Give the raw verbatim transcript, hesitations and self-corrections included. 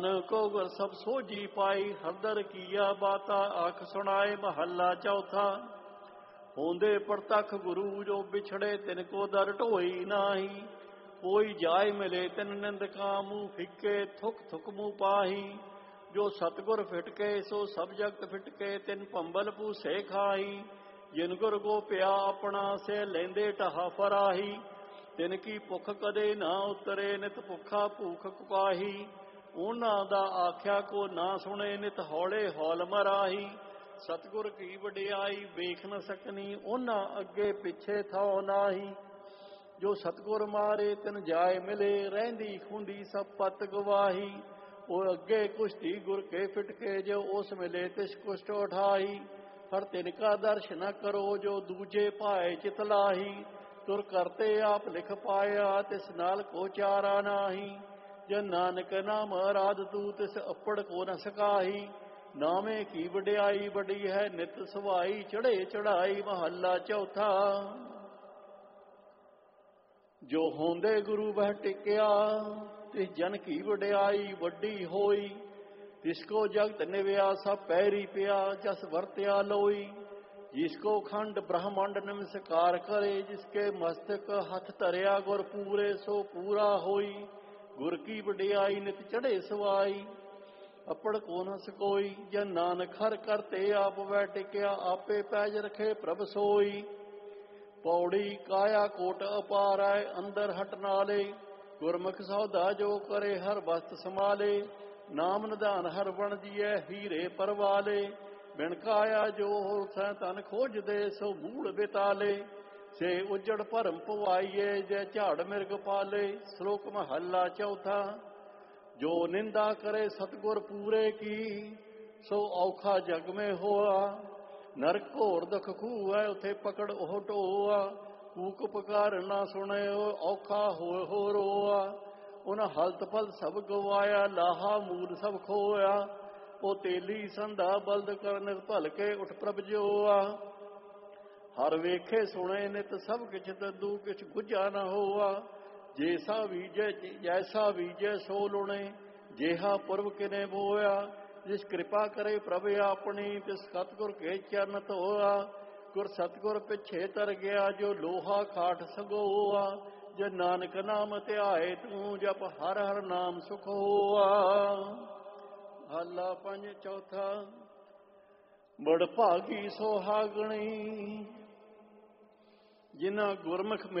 को गुर सब सोझी पाई हरदर किया बाता आख सुनाए महला चौथा। होंदे प्रतख गुरु जो बिछड़े तिनको दर ढोई नाही। कोई जाय मिले तिन निंद कामू फिके थुक थुक मुँह पाही। जो सतगुर फिटके सो सब जगत फिटके तिन पंबल पूसे खाही। जिन गुर गोप्या अपना से लेंदे टहा फराही। तिनकी भुख कदे ना उतरे नित भुखा भूख कुपाही। ਉਹਨਾਂ ਦਾ ਆਖਿਆ ਕੋ ਨਾ ਸੁਣੇ ਨਿਤ ਹੌਲੇ ਹੌਲ ਮਰਾਹੀ। ਸਤਿਗੁਰ ਕੀ ਵਡਿਆਈ ਵੇਖ ਨ ਸਕਨੀ ਉਹਨਾਂ ਅੱਗੇ ਪਿੱਛੇ ਥਾਉ ਨਾਹੀ। ਜੋ ਸਤਿਗੁਰ ਮਾਰੇ ਤਿਨ ਜਾਏ ਮਿਲੇ ਰਹਿੰਦੀ ਖੁੰਡੀ ਸਭ ਪਤ ਗਵਾਹੀ। ਉਹ ਅੱਗੇ ਕੁਸ਼ਤੀ ਗੁਰ ਕੇ ਫਿਟਕੇ ਜੋ ਉਸ ਮਿਲੇ ਤਿਸ ਕੁਸ਼ਟ ਉਠਾਈ। ਹਰ ਤਿਨ ਕਾ ਦਰਸ਼ ਨ ਕਰੋ ਜੋ ਦੂਜੇ ਭਾਏ ਚਿਤਲਾਹੀ। ਤੁਰ ਕਰਤੇ ਆਪ ਲਿਖ ਪਾਇਆ ਤਿਸ ਨਾਲ ਕੋ ਚਾਰਾ ਨਾਹੀ। ਜਨ ਨਾਨਕ ਨਾਮ ਅਰਾਧ ਤੂ ਤਿਸ ਅੱਪੜ ਕੋ ਨ ਸਕਾਹੀ। ਨਾਮੇ ਕੀ ਵਡਿਆਈ ਵੱਡੀ ਹੈ ਨਿਤ ਸੁਭਾਈ ਚੜੇ ਚੜਾਈ ਮਹੱਲਾ ਚੌਥਾ। ਜੋ ਹੋਂਦੇ ਗੁਰੂ ਬਹਿ ਟਿਕਿਆ ਤਿਸ ਜਨ ਕੀ ਵਡਿਆਈ ਵੱਡੀ ਹੋਈ। ਤਿਸ ਕੋ ਜਗਤ ਨਿਵਿਆ ਸਭ ਪੈਰੀ ਪਿਆ ਜਸ ਵਰਤਿਆ ਲੋਈ। ਜਿਸਕੋ ਖੰਡ ਬ੍ਰਹਮੰਡ ਨਮਸਕਾਰ ਕਰੇ ਜਿਸਕੇ ਮਸਤਕ ਹੱਥ ਧਰਿਆ ਗੁਰ ਪੂਰੇ ਸੋ ਪੂਰਾ ਹੋਈ। ਗੁਰ ਕੀ ਵਡਿਆਈ ਨਿਤ ਚੜੇ ਸਵਾਈ ਅੱਪੜ ਕੋ ਨ ਸਕੋਈ। ਜਨ ਨਾਨਕ ਹਰ ਕਰਤੇ ਆਪ ਬੈ ਟਿਕਿਆ ਆਪੇ ਪੈਜ ਰਖੇ ਪ੍ਰਭ ਸੋਈ। ਪੌੜੀ ਕਾਇਆ ਕੋਟ ਅਪਾਰੈ ਅੰਦਰ ਹਟ ਨਾਲੇ। ਗੁਰਮੁਖ ਸੌਦਾ ਜੋ ਕਰੇ ਹਰ ਵਸਤ ਸਮਾਲੇ। ਨਾਮ ਨਿਧਾਨ ਹਰ ਬਣ ਜੀਐ ਹੀਰੇ ਪਰਵਾਲੇ। ਬਿਨ ਕਾਇਆ ਜੋ ਸੈ ਤਨ ਖੋਜਦੇ ਸੋ ਮੂੜ ਬਿਤਾਲੇ। ਸੇ ਉਜੜ ਭਰਮ ਪਵਾਈਏ ਜੈ ਝਾੜ ਮਿਰਗ ਪਾਲੇ। ਸ਼ਲੋਕ ਮਹੱਲਾ ਚੌਥਾ। ਜੋ ਨਿੰਦਾ ਕਰੇ ਸਤਿਗੁਰ ਪੂਰੇ ਕੀ ਸੋ ਔਖਾ ਜਗ ਮੇ ਹੋਆ। ਨਰਕ ਘੋਰ ਦੁਖ ਖੂਹੈ ਉਥੇ ਪਕੜ ਉਹ ਢੋਆ। ਕੂਕ ਪੁਕਾਰ ਨਾ ਸੁਣੇ ਔਖਾ ਹੋਏ ਹੋ ਰੋਆ। ਉਹਨਾਂ ਹਲਤ ਪਲ ਸਭ ਗਵਾਇਆ ਲਾਹਾ ਮੂਲ ਸਭ ਖੋਇਆ। ਉਹ ਤੇਲੀ ਸੰਧਾ ਬਲਦ ਕਰਨ ਭਲਕੇ ਉਠ ਪ੍ਰਭ ਜੋਆ। ਹਰ ਵੇਖੇ ਸੁਣੇ ਨਿਤ ਸਭ ਕਿਛ ਦਦੂ ਕਿਛ ਗੁਝਾ ਨਾ ਹੋਆ। ਜੈਸਾ ਬੀਜੈ ਜੈਸਾ ਬੀਜੈ ਸੋ ਲੁਣੇ ਜੇਹਾ ਪੁਰਬ ਕਿਨੇ ਬੋਇਆ। ਜਿਸ ਕਿਰਪਾ ਕਰੇ ਪ੍ਰਭ ਆਪਣੀ ਤਿਸ ਸਤਿਗੁਰ ਕੇ ਚਰਨ ਧੋਆ। ਗੁਰ ਸਤਿਗੁਰ ਪਿੱਛੇ ਤਰ ਗਿਆ ਜੋ ਲੋਹਾ ਖਾਟ ਸਗੋਆ। ਜੇ ਨਾਨਕ ਨਾਮ ਧਿਆਏ ਤੂੰ ਜਪ ਹਰ ਹਰ ਨਾਮ ਸੁਖ ਹੋਆ। ਹਾਲਾ ਪੰਜ ਚੌਥਾ। ਬੜ ਭਾਗੀ ਸੁਹਾਗਣੀ ਜਿਨ੍ਹਾਂ ਗੁਰਮੁਖ